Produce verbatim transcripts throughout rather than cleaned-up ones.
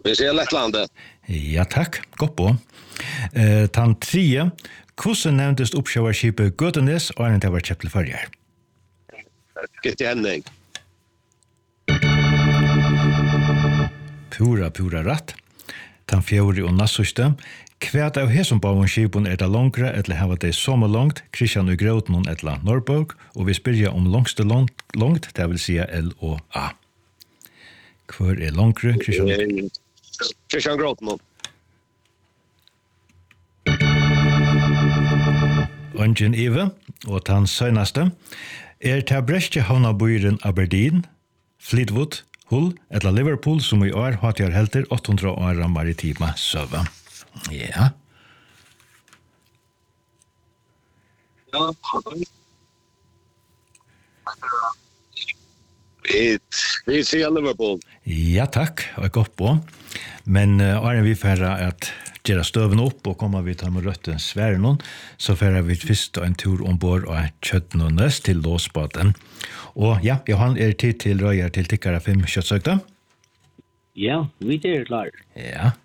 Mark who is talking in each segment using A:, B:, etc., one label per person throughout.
A: Vi ser Lettlandet.
B: Ja, takk. Godt på. Eh, Tan tredje. Hvordan nevntes oppsjøverskipet Gøtenes og en til var kjøpt til førjer?
A: Gitte Henning.
B: Pura, pura ratt. Tan fjord og nassøste. Kvært av hesombavenskipen er det langere, eller har det samme langt, Kristian og Grøtnon eller Norrborg, og vi spør om langste langt, langt, det vil si L og A. Hvor er langere, Kristian?
A: Kristian Grøtnon.
B: Ungen Ive, og tan søgnaste, er til Brestje havnabøyren Aberdeen, Fleetwood, Hull, eller Liverpool, som i år har til helter åtte hundre år maritima søve. Ja.
A: Ja. Vi, vi ser Liverpool.
B: Ja, takk, og godt på. Men uh, er vi færre at gjøre støven opp og kommer vi til med røtten svære noen, så færre vi først en tur ombord og kjøttnånes til låsbaden. Og ja, Johan, er tid til røyer til tikkere fem kjøttsøkta?
C: Ja, vi er klar.
B: Ja.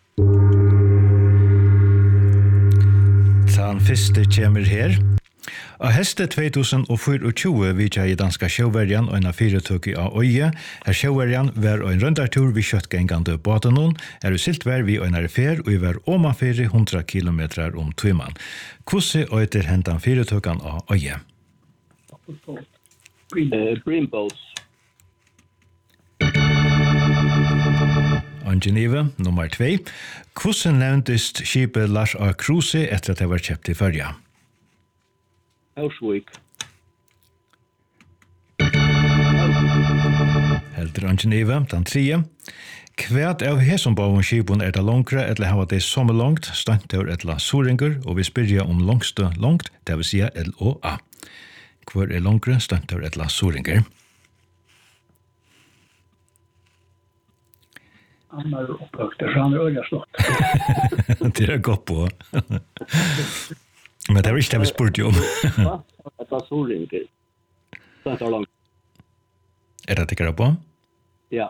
B: Den første kommer her. Av heste tjuetusen og tjue vidtja i danska sjøverjan og en av firetøkket av Øye. Her sjøverjan var en røndartur vi kjøttgengande båten, er jo silt vær vi og en er fer, og vi var oma fire hundre kilometer om tøyman. Hvordan øyter hentan firetøkken av Øye?
C: Brimboats.
B: Angenive, nummer två. Hvordan nevntes skipet Lars A. Kruse etter at det var kjøpt i førja?
C: Ausvik.
B: Helder Angenive, den tredje. Kvært av hesombavenskipen er det langere, eller har det samme langt, stønter eller soringer, og vi spør om langste langt, det vil si L og A. Hvor er langere, stønter eller soringer?
D: Han er opplagt, så han er øyne slått.
B: Det er godt på. Men det var ikke det vi spurte om.
C: Ja, det var soringer. Det er langt.
B: Er det tikkere på?
C: Ja.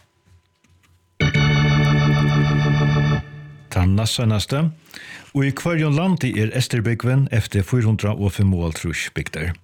B: Tanna sønnaste. Og i kvarjon land er Esterbygven efter fire hundre og femoghalvtreds bygder.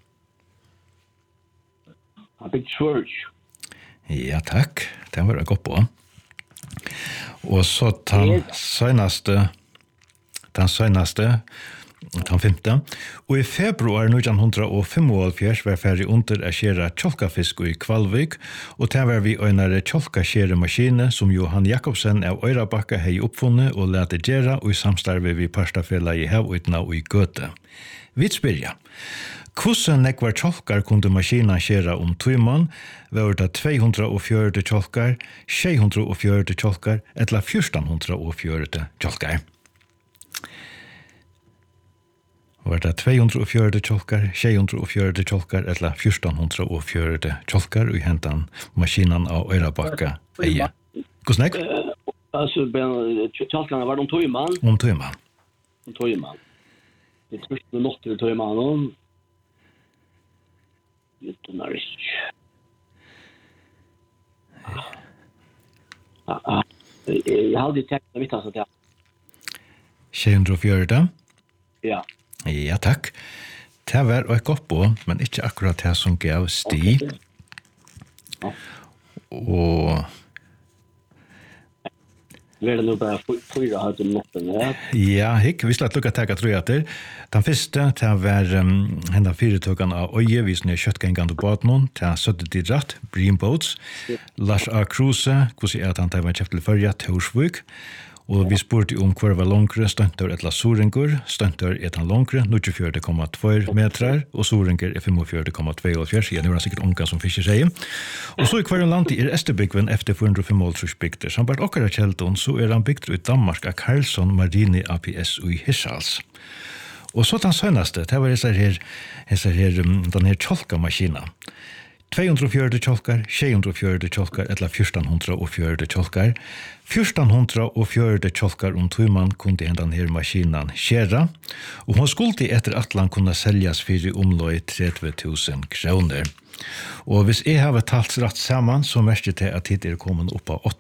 C: Han bygd Svørg.
B: Ja, takk. Den var det godt på. Og så den sønnaste, den sønnaste, den femte. Og i februar nitton femoghalvfjerds var ferdig under å skjere tjolkafisk i Kvalvik, og der var vi øynere tjolkaskjeremaskine som Johan Jakobsen av Øyrabakka hei oppfunnet og lette gjøre og i samstarve vi parstafella i Havøytna og i Gøte. Vi spyrja. Hvordan nekvar tjolkar kunde maskina skjera om tøyman, var det to hundre og fjorten tjolkar, seks hundre og fjorten tjolkar, eller fjorten hundre og fjorten tjolkar. Var det to hundre og fjorten tjolkar, seks hundre og fjorten tjolkar, eller fjorten hundre og fjorten tjolkar, og hentan maskinan av Øyrabakka eie. Hvordan nek?
C: Altså, tjolkarna var om tøyman.
B: Om tøyman.
C: Om tøyman. Det er tvist med nått til tøymanen. Utan är risk. Ja. Jag hade tänkt att vi tar så där.
B: seks hundre og fjorten?
C: Ja.
B: Ja, takk. Det var og godt på, men ikke akkurat det som gav sti.
C: Ja.
B: Og
C: Vi er det nå bare fyra her til notten, ja?
B: ja, hikk, vi slatt lukka teka tror jeg etter. Den første, det var um, henda firetøkene av Øye, vi snøy kjøttgengande båten, det søttet i dratt, Brimboats, Lars A. Kruse, hvordan er det han var kjøpt til førja, Torsvik, og vi spurte om hver var langere, stønter etla soringur, stønter er han langere, nittifire komma to metrar, og soringur er femogfjøruti komma tveogfjøruti, ja, det var sikkert unga som fisker seg. Og så i hver land er Esterbygven efter fire hundre og femoghalvtreds bygder. Så han bare okkara kjeldon, så er han bygd ut Danmark av Karlsson Marini A P S og i Hirschals. Og så den sønnaste, det var disse her, disse her, den her tjolkamaskina. to hundre og fjorten tjolkar, seks hundre og fjorten tjolkar, eller fjorten hundre og fjorten tjolkar. fjorten hundre og fjorten tjolkar om tøyman kunne hendan her maskinan skjera, og hun skulle etter atlan kunne seljas for omløy tretti tusen kroner. Og hvis jeg har talt rett sammen, så merker jeg at det er kommet opp av